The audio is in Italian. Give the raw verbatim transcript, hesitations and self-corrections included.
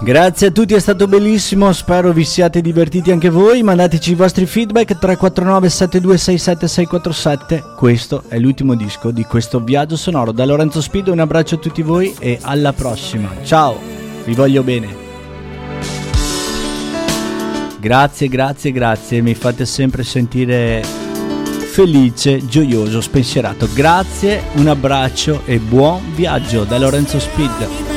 Grazie a tutti, è stato bellissimo, spero vi siate divertiti anche voi. Mandateci i vostri feedback tre quattro nove sette due sei sette sei quattro sette. Questo è l'ultimo disco di questo viaggio sonoro. Da Lorenzo Speed un abbraccio a tutti voi e alla prossima. Ciao, vi voglio bene. Grazie, grazie, grazie, mi fate sempre sentire felice, gioioso, spensierato. Grazie, un abbraccio e buon viaggio da Lorenzo Speed.